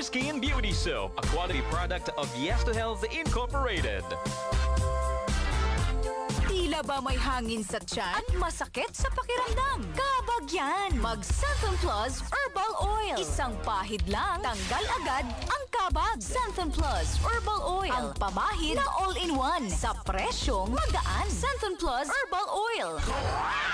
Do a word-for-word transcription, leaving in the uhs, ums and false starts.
Skin Beauty Soap, a quality product of Yes to Health Incorporated. Tila ba may hangin sa tiyan at masakit sa pakiramdam? Kabag yan! Mag-Santhon Plus Herbal Oil. Isang pahid lang, tanggal agad ang kabag. Santhon Plus Herbal Oil. Ang pamahid na all-in-one sa presyong magaan. Santhon Plus Herbal Oil.